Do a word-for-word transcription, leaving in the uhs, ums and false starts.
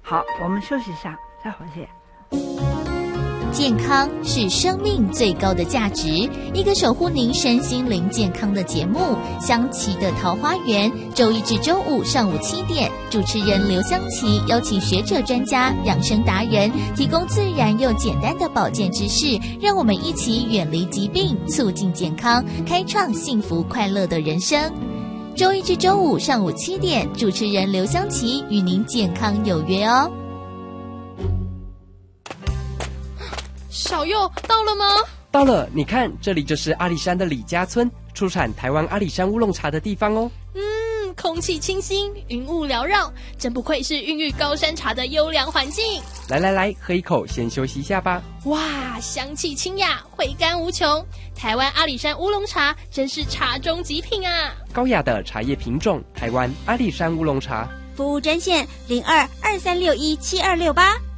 好，我们休息一下，再回去。 健康是生命最高的价值，一个守护您身心灵健康的节目《香琪的桃花源》，周一至周五上午七点，主持人刘香琪邀请学者专家、养生达人，提供自然又简单的保健知识，让我们一起远离疾病，促进健康，开创幸福快乐的人生。周一至周五上午七点，主持人刘香琪与您健康有约哦。 小佑到了吗？ 到了，你看，这里就是阿里山的李家村，出产台湾阿里山乌龙茶的地方哦。 嗯，空气清新，云雾缭绕，真不愧是孕育高山茶的优良环境。 来来来，喝一口，先休息一下吧。 哇，香气清雅，回甘无穷。台湾阿里山乌龙茶真是茶中极品啊！ 高雅的茶叶品种，台湾阿里山乌龙茶。 服务专线零二二三六一七二六八。